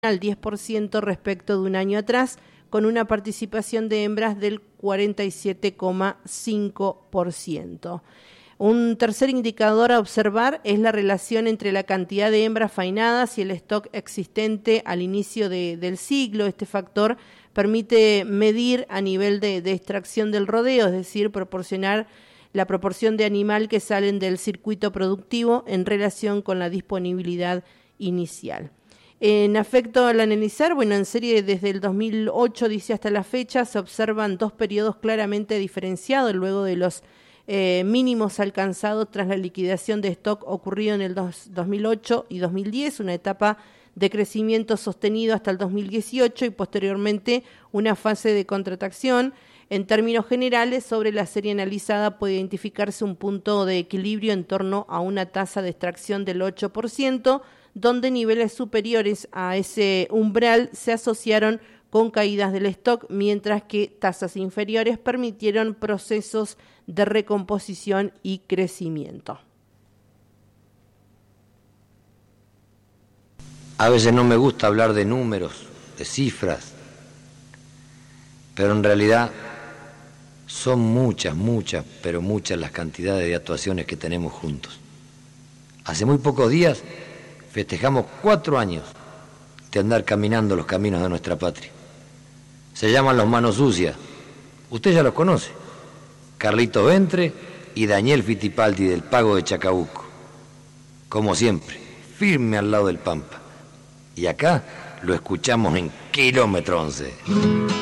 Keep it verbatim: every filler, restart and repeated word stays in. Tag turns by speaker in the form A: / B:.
A: al diez por ciento respecto de un año atrás, con una participación de hembras del cuarenta y siete coma cinco por ciento. Un tercer indicador a observar es la relación entre la cantidad de hembras faenadas y el stock existente al inicio de, del siglo. Este factor permite medir a nivel de, de extracción del rodeo, es decir, proporcionar la proporción de animal que salen del circuito productivo en relación con la disponibilidad inicial. En afecto al analizar, bueno, en serie desde el dos mil ocho, dice, hasta la fecha, se observan dos periodos claramente diferenciados luego de los eh, mínimos alcanzados tras la liquidación de stock ocurrido en el dos, dos mil ocho y dos mil diez, una etapa de crecimiento sostenido hasta el dos mil dieciocho y posteriormente una fase de contracción. En términos generales, sobre la serie analizada puede identificarse un punto de equilibrio en torno a una tasa de extracción del ocho por ciento, donde niveles superiores a ese umbral se asociaron con caídas del stock, mientras que tasas inferiores permitieron procesos de recomposición y crecimiento.
B: A veces no me gusta hablar de números, de cifras, pero en realidad son muchas, muchas, pero muchas las cantidades de actuaciones que tenemos juntos. Hace muy pocos días festejamos cuatro años de andar caminando los caminos de nuestra patria. Se llaman los Manos Sucias. Usted ya los conoce. Carlito Ventre y Daniel Fittipaldi del Pago de Chacabuco. Como siempre, firme al lado del Pampa. Y acá lo escuchamos en Kilómetro once.